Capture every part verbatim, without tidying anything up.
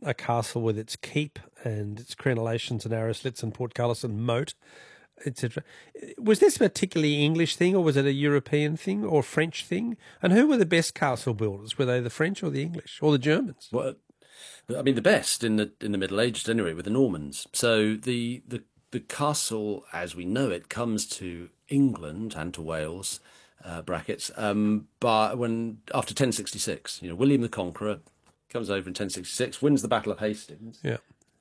a castle with its keep and its crenellations and arrow slits and portcullis and moat, et cetera. Was this a particularly English thing, or was it a European thing or French thing? And who were the best castle builders? Were they the French or the English or the Germans? Well, I mean, the best in the in the Middle Ages, anyway, were the Normans. So the the the castle, as we know it, comes to England and to Wales, uh, brackets, um, but when after ten sixty-six, you know, William the Conqueror comes over in ten sixty-six, wins the Battle of Hastings, yeah,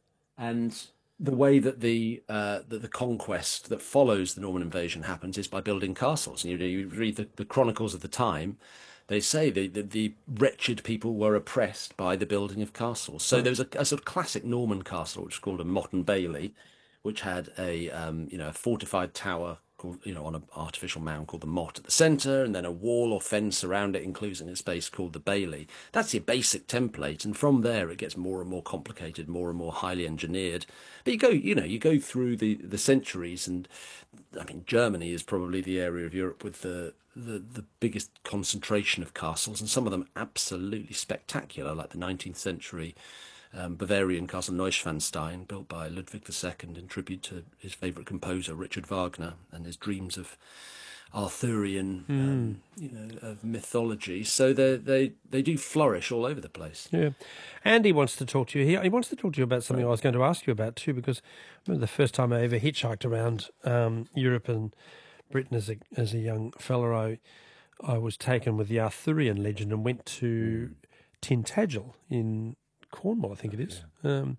and the way that the uh, that the conquest that follows the Norman invasion happens is by building castles. And you, you read the, the chronicles of the time. They say the, the, the wretched people were oppressed by the building of castles. So there was a, a sort of classic Norman castle, which was called a motte and bailey, which had a um, you know a fortified tower called, you know on an artificial mound called the motte at the centre, and then a wall or fence around it, enclosing a space called the bailey. That's your basic template, and from there it gets more and more complicated, more and more highly engineered. But you go, you know, you go through the, the centuries, and I mean Germany is probably the area of Europe with the the the biggest concentration of castles, and some of them absolutely spectacular, like the nineteenth century um, Bavarian castle Neuschwanstein, built by Ludwig the Second in tribute to his favourite composer Richard Wagner and his dreams of Arthurian, mm. um, you know, of mythology. So they they they do flourish all over the place. Yeah, Andy wants to talk to you. He he wants to talk to you about something right. I was going to ask you about too, because I remember the first time I ever hitchhiked around um, Europe and Britain as a as a young fellow, I, I was taken with the Arthurian legend and went to mm. Tintagel in Cornwall, I think it is, yeah. um,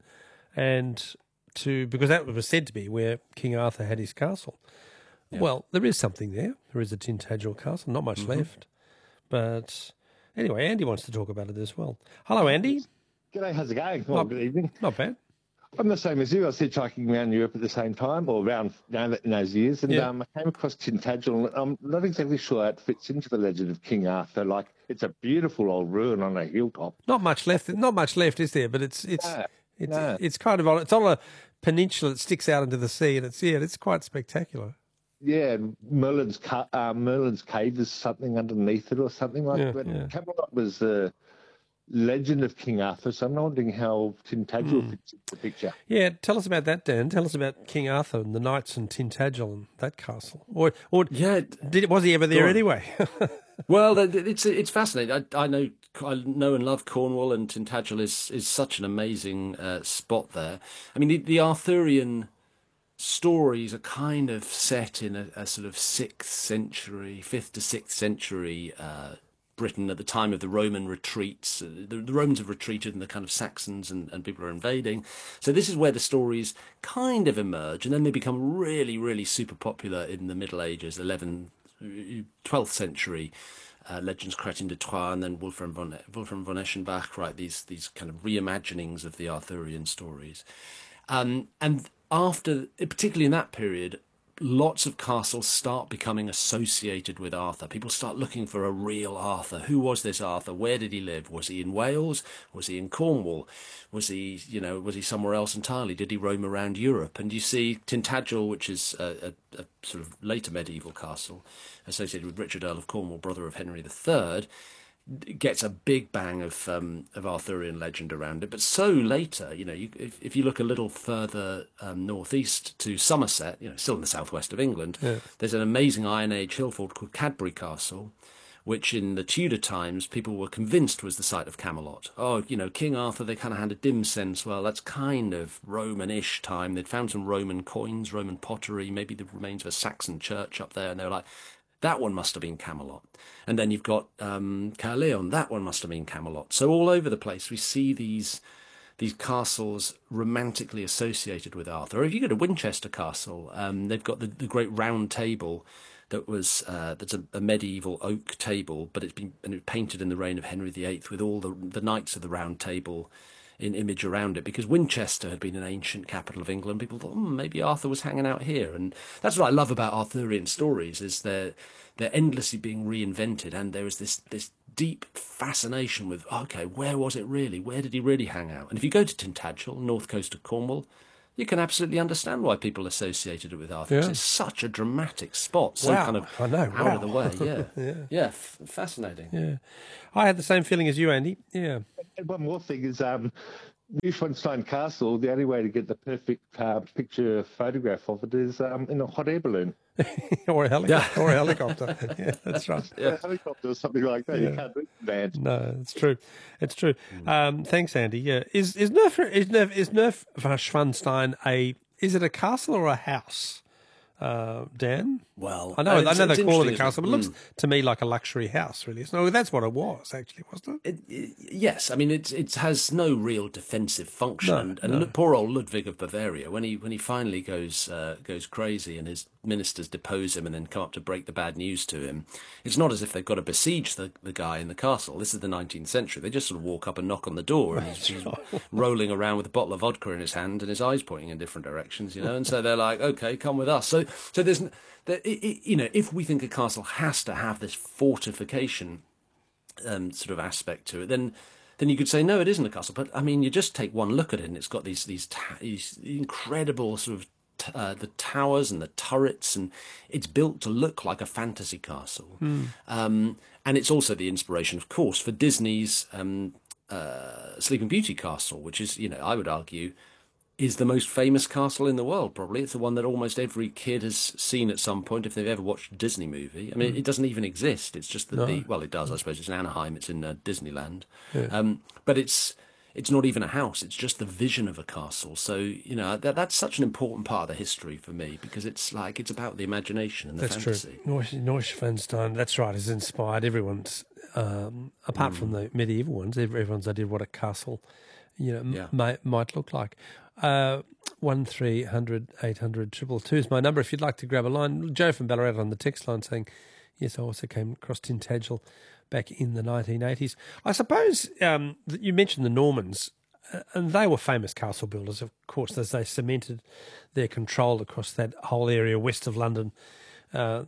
and to because that was said to be where King Arthur had his castle. Yeah. Well, there is something there. There is a Tintagel castle, not much mm-hmm. left, but anyway, Andy wants to talk about it as well. Hello, Andy. G'day, how's it going? Well, not, good evening. Not bad. I'm the same as you. I was hitchhiking around Europe at the same time, or around you know, in those years, and yeah. um, I came across Tintagel. I'm not exactly sure how it fits into the legend of King Arthur. Like, it's a beautiful old ruin on a hilltop. Not much left. Not much left, is there? But it's it's no, it's no. it's kind of on. It's on a peninsula that sticks out into the sea, and it's yeah, it's quite spectacular. Yeah, Merlin's uh, Merlin's cave is something underneath it, or something like yeah, that. Yeah. Camelot was the legend of King Arthur, so I'm wondering how Tintagel mm. fits into the picture. Yeah, tell us about that, Dan. Tell us about King Arthur and the knights and Tintagel and that castle. Or, or yeah, did was he ever there anyway? Well, it's it's fascinating. I, I know I know and love Cornwall, and Tintagel is is such an amazing uh, spot there. I mean, the, the Arthurian stories are kind of set in a, a sort of sixth century, fifth to sixth century uh, Britain at the time of the Roman retreats. Uh, the, the Romans have retreated and the kind of Saxons and, and people are invading. So this is where the stories kind of emerge, and then they become really, really super popular in the Middle Ages, eleventh, twelfth century. Uh, Legends Chrétien de Troyes, and then Wolfram von, Wolfram von Eschenbach, right, these, these kind of reimaginings of the Arthurian stories. Um, and after, particularly in that period, lots of castles start becoming associated with Arthur. People start looking for a real Arthur. Who was this Arthur? Where did he live? Was he in Wales? Was he in Cornwall? Was he, you know, was he somewhere else entirely? Did he roam around Europe? And you see Tintagel, which is a, a, a sort of later medieval castle associated with Richard, Earl of Cornwall, brother of Henry the Third, gets a big bang of um, of Arthurian legend around it. But so later, you know, you, if, if you look a little further um, northeast to Somerset, you know, still in the southwest of England, yeah. there's an amazing Iron Age hill fort called Cadbury Castle, which in the Tudor times people were convinced was the site of Camelot. Oh, you know, King Arthur, they kind of had a dim sense, well, that's kind of Roman-ish time. They'd found some Roman coins, Roman pottery, maybe the remains of a Saxon church up there, and they were like, that one must have been Camelot. And then you've got um, Caerleon, that one must have been Camelot. So all over the place we see these these castles romantically associated with Arthur. Or if you go to Winchester Castle, um, they've got the, the great round table that was uh, that's a, a medieval oak table, but it's been and it painted in the reign of Henry the Eighth with all the the knights of the Round Table in image around it, because Winchester had been an ancient capital of England. People thought, hmm, maybe Arthur was hanging out here. And that's what I love about Arthurian stories, is they're, they're endlessly being reinvented, and there is this, this deep fascination with, okay, where was it really? Where did he really hang out? And if you go to Tintagel, north coast of Cornwall, you can absolutely understand why people associated it with Arthur. Yeah. It's such a dramatic spot, so wow. kind of I know. out wow. of the way. Yeah, yeah, yeah f- fascinating. Yeah, I had the same feeling as you, Andy. Yeah. And one more thing is, um, Neuschwanstein Castle, the only way to get the perfect uh, picture photograph of it is um, in a hot air balloon. or a helicopter. Yeah. Or a helicopter. Yeah, that's right. Yeah. A helicopter or something like that. Yeah. You can't do that. No, it's true. It's true. Um, thanks, Andy. Yeah, is is Nerf is Nerf is Nerf Schwanstein a is it a castle or a house? Uh, Dan? Well, I know, uh, I know it's they call it a interesting, castle, but it isn't looks to me like a luxury house, really. So that's what it was, actually, wasn't it? It, it, yes, I mean it. It has no real defensive function, No, and, and no. Lu- poor old Ludwig of Bavaria, when he when he finally goes uh, goes crazy, and his ministers depose him, and then come up to break the bad news to him. It's not as if they've got to besiege the, the guy in the castle. This is the nineteenth century. They just sort of walk up and knock on the door, and he's, he's rolling around with a bottle of vodka in his hand, and his eyes pointing in different directions, you know. And so they're like, "Okay, come with us." So so there's. That, it, it, you know, if we think a castle has to have this fortification um, sort of aspect to it, then then you could say no, it isn't a castle. But I mean, you just take one look at it, and it's got these these, ta- these incredible sort of t- uh, the towers and the turrets, and it's built to look like a fantasy castle. Mm. Um, and it's also the inspiration, of course, for Disney's um, uh, Sleeping Beauty castle, which is, you know, I would argue, is the most famous castle in the world, probably. It's the one that almost every kid has seen at some point if they've ever watched a Disney movie. I mean, mm. it doesn't even exist. It's just that No. the, well, it does, I suppose. It's in Anaheim. It's in uh, Disneyland. Yeah. Um, but it's it's not even a house. It's just the vision of a castle. So, you know, that, that's such an important part of the history for me, because it's like, it's about the imagination and the That's fantasy. true. Neusch- Neuschwanstein, that's right, has inspired everyone's, um, apart mm. from the medieval ones, everyone's idea of what a castle, you know, Yeah. m- might, might look like. Uh, one three hundred eight hundred triple two is my number. If you'd like to grab a line, Joe from Ballarat on the text line saying, "Yes, I also came across Tintagel back in the nineteen eighties." I suppose um, that you mentioned the Normans, uh, and they were famous castle builders, of course, as they cemented their control across that whole area west of London, uh,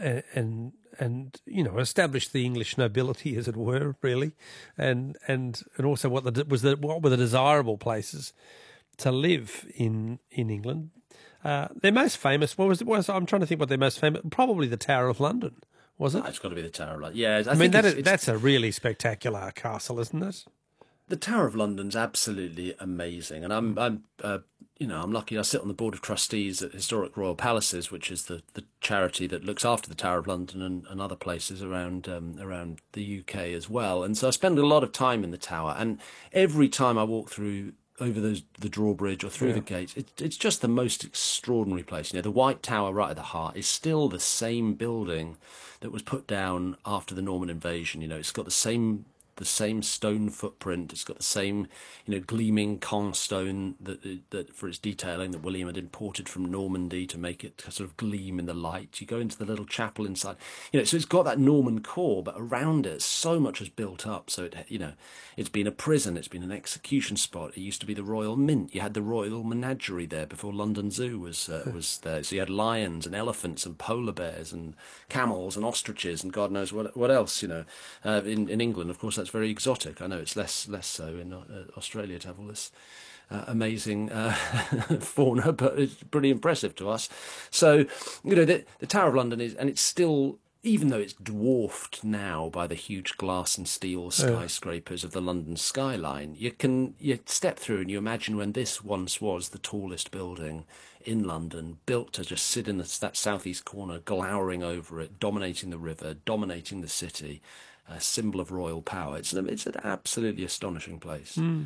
and and you know established the English nobility, as it were, really, and and and also what the was the what were the desirable places to live in in England. Uh, their most famous, what was it? Was I'm trying to think what their most famous, probably the Tower of London, was it? Oh, it's got to be the Tower of London. Yeah, I, I mean, think that it's, is, it's, that's a really spectacular castle, isn't it? the Tower of London's absolutely amazing, and I'm, I'm, uh, you know, I'm lucky. I sit on the board of trustees at Historic Royal Palaces, which is the, the charity that looks after the Tower of London and, and other places around um, around the U K as well. And so I spend a lot of time in the Tower, and every time I walk through over those, the drawbridge or through Yeah. the gates, it, it's just the most extraordinary place. You know, the White Tower right at the heart is still the same building that was put down after the Norman invasion. You know, it's got the same the same stone footprint. It's got the same, you know, gleaming Caen stone that that for its detailing that William had imported from Normandy to make it sort of gleam in the light. You go into the little chapel inside, you know, so it's got that Norman core, but around it, so much has built up. So it, you know, it's been a prison, it's been an execution spot. It used to be the Royal Mint. You had the Royal Menagerie there before London Zoo was uh, was there. So you had lions and elephants and polar bears and camels and ostriches and God knows what what else. You know, uh, in in England, of course, that's very exotic. I know it's less less so in uh, Australia to have all this uh, amazing uh, fauna, but it's pretty impressive to us. So, you know, the, the Tower of London is, and it's still, even though it's dwarfed now by the huge glass and steel skyscrapers of the London skyline, you can you step through and you imagine when this once was the tallest building in London, built to just sit in the, that southeast corner, glowering over it, dominating the river, dominating the city. A symbol of royal power. It's an, it's an absolutely astonishing place. Mm.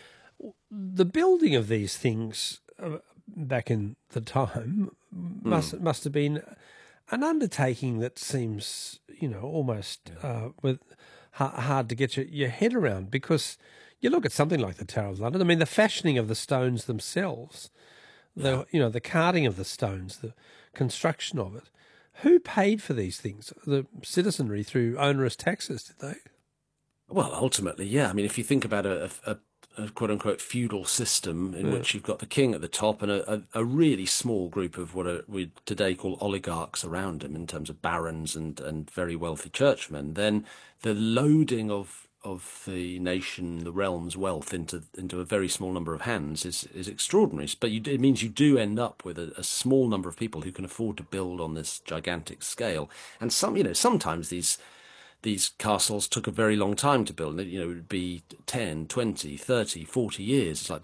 The building of these things uh, back in the time must mm. must have been an undertaking that seems, you know, almost yeah. uh, with hard to get your, your head around, because you look at something like the Tower of London. I mean, the fashioning of the stones themselves, the yeah. you know, the carting of the stones, the construction of it. Who paid for these things? The citizenry through onerous taxes, did they? Well, ultimately, yeah. I mean, if you think about a, a, a quote-unquote feudal system in yeah. which you've got the king at the top and a, a, a really small group of what are, we today call oligarchs around him in terms of barons and, and very wealthy churchmen, then the loading of of the nation, the realm's wealth into into a very small number of hands is is extraordinary. But you, it means you do end up with a, a small number of people who can afford to build on this gigantic scale. And some, you know, sometimes these these castles took a very long time to build. You know, it would be ten, twenty, thirty, forty years. It's like